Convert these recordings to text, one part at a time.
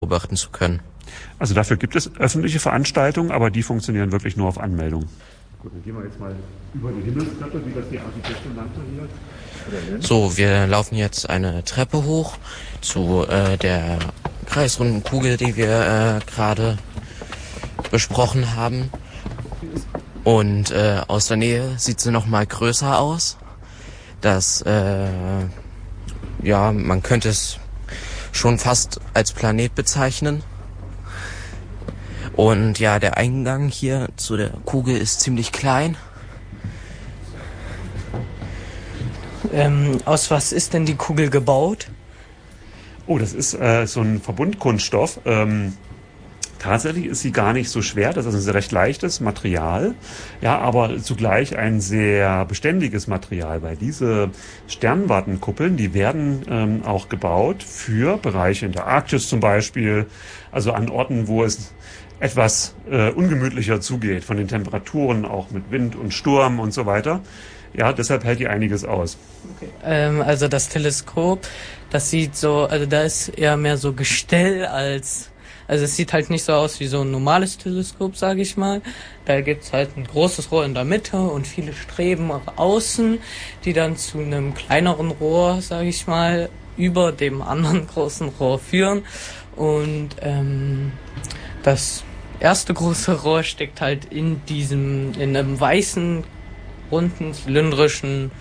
beobachten zu können. Also dafür gibt es öffentliche Veranstaltungen, aber die funktionieren wirklich nur auf Anmeldung. Gut, dann gehen wir jetzt mal über die Himmelstreppe, wie das die Architektin nannte hier. So, wir laufen jetzt eine Treppe hoch zu der kreisrunden Kugel, die wir gerade besprochen haben. Und aus der Nähe sieht sie noch mal größer aus. Das, man könnte es schon fast als Planet bezeichnen. Und ja, der Eingang hier zu der Kugel ist ziemlich klein. Aus was ist denn die Kugel gebaut? Oh, das ist so ein Verbundkunststoff. Tatsächlich ist sie gar nicht so schwer, das ist ein sehr recht leichtes Material, ja, aber zugleich ein sehr beständiges Material, weil diese Sternwartenkuppeln, die werden auch gebaut für Bereiche in der Arktis zum Beispiel, also an Orten, wo es etwas ungemütlicher zugeht, von den Temperaturen, auch mit Wind und Sturm und so weiter. Ja, deshalb hält die einiges aus. Okay. Also das Teleskop, das sieht so, also da ist eher mehr so Gestell als... Also es sieht halt nicht so aus wie so ein normales Teleskop, sage ich mal. Da gibt's halt ein großes Rohr in der Mitte und viele Streben nach außen, die dann zu einem kleineren Rohr, sage ich mal, über dem anderen großen Rohr führen. Und das erste große Rohr steckt halt in einem weißen, runden, zylindrischen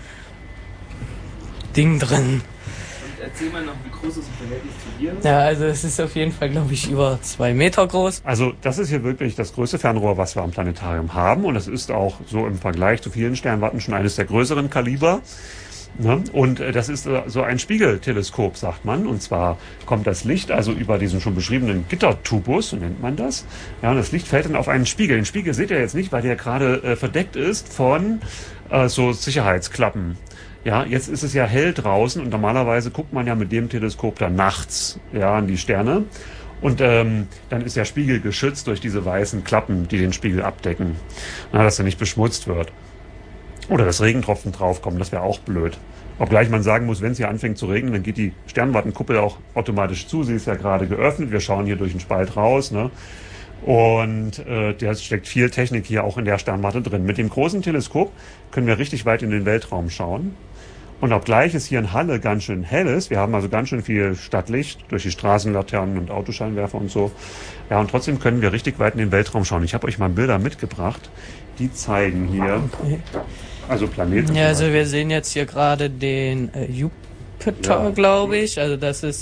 Ding drin. Erzähl mal noch, wie groß ist das Verhältnis zu dir? Ja, also es ist auf jeden Fall, glaube ich, über 2 Meter groß. Also das ist hier wirklich das größte Fernrohr, was wir am Planetarium haben. Und das ist auch so im Vergleich zu vielen Sternwarten schon eines der größeren Kaliber. Ne? Und das ist so ein Spiegelteleskop, sagt man. Und zwar kommt das Licht also über diesen schon beschriebenen Gittertubus, so nennt man das. Ja, und das Licht fällt dann auf einen Spiegel. Den Spiegel seht ihr jetzt nicht, weil der gerade verdeckt ist von so Sicherheitsklappen. Ja, jetzt ist es ja hell draußen und normalerweise guckt man ja mit dem Teleskop dann nachts an die Sterne. Und dann ist der Spiegel geschützt durch diese weißen Klappen, die den Spiegel abdecken, dass er nicht beschmutzt wird. Oder dass Regentropfen draufkommen, das wäre auch blöd. Obgleich man sagen muss, wenn es hier anfängt zu regnen, dann geht die Sternwartenkuppel auch automatisch zu. Sie ist ja gerade geöffnet, wir schauen hier durch den Spalt raus, ne? Und da steckt viel Technik hier auch in der Sternwarte drin. Mit dem großen Teleskop können wir richtig weit in den Weltraum schauen. Und obgleich es hier in Halle ganz schön hell ist, wir haben also ganz schön viel Stadtlicht durch die Straßenlaternen und Autoscheinwerfer und so. Ja, und trotzdem können wir richtig weit in den Weltraum schauen. Ich habe euch mal Bilder mitgebracht, die zeigen hier, also Planeten. Ja, also wir sehen jetzt hier gerade den Jupiter, glaube ich. Also das ist,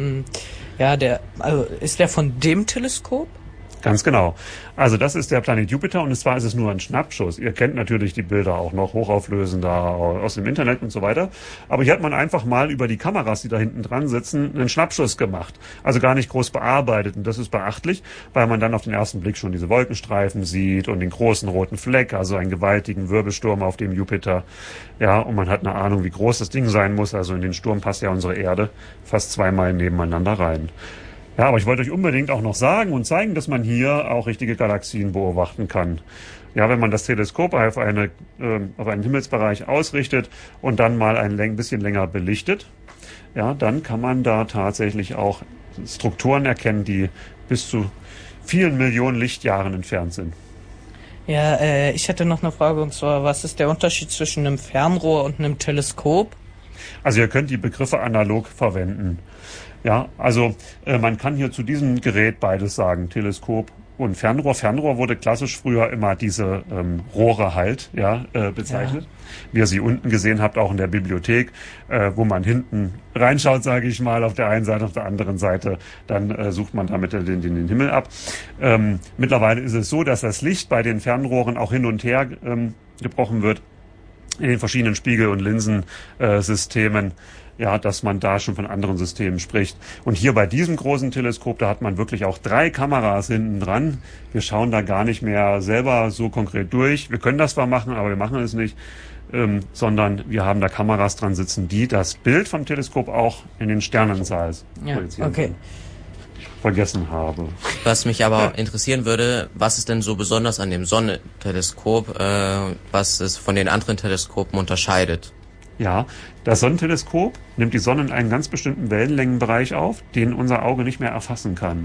ist der von dem Teleskop? Ganz genau. Also das ist der Planet Jupiter und zwar ist es nur ein Schnappschuss. Ihr kennt natürlich die Bilder auch noch hochauflösender aus dem Internet und so weiter. Aber hier hat man einfach mal über die Kameras, die da hinten dran sitzen, einen Schnappschuss gemacht. Also gar nicht groß bearbeitet. Und das ist beachtlich, weil man dann auf den ersten Blick schon diese Wolkenstreifen sieht und den großen roten Fleck, also einen gewaltigen Wirbelsturm auf dem Jupiter. Ja, und man hat eine Ahnung, wie groß das Ding sein muss. Also in den Sturm passt ja unsere Erde fast 2-mal nebeneinander rein. Ja, aber ich wollte euch unbedingt auch noch sagen und zeigen, dass man hier auch richtige Galaxien beobachten kann. Ja, wenn man das Teleskop auf einen Himmelsbereich ausrichtet und dann mal ein bisschen länger belichtet, ja, dann kann man da tatsächlich auch Strukturen erkennen, die bis zu vielen Millionen Lichtjahren entfernt sind. Ja, ich hätte noch eine Frage und zwar, was ist der Unterschied zwischen einem Fernrohr und einem Teleskop? Also ihr könnt die Begriffe analog verwenden. Ja, also man kann hier zu diesem Gerät beides sagen, Teleskop und Fernrohr. Fernrohr wurde klassisch früher immer diese Rohre halt bezeichnet, wie ihr sie unten gesehen habt, auch in der Bibliothek, wo man hinten reinschaut, sage ich mal, auf der einen Seite, auf der anderen Seite, dann sucht man damit den Himmel ab. Mittlerweile ist es so, dass das Licht bei den Fernrohren auch hin und her gebrochen wird in den verschiedenen Spiegel- und Linsensystemen. Ja, dass man da schon von anderen Systemen spricht. Und hier bei diesem großen Teleskop, da hat man wirklich auch 3 Kameras hinten dran. Wir schauen da gar nicht mehr selber so konkret durch. Wir können das zwar machen, aber wir machen es nicht, sondern wir haben da Kameras dran sitzen, die das Bild vom Teleskop auch in den Sternensaal projizieren. Okay. Vergessen habe. Was mich aber interessieren würde, was ist denn so besonders an dem Sonnenteleskop, was es von den anderen Teleskopen unterscheidet? Ja, das Sonnenteleskop nimmt die Sonne in einen ganz bestimmten Wellenlängenbereich auf, den unser Auge nicht mehr erfassen kann.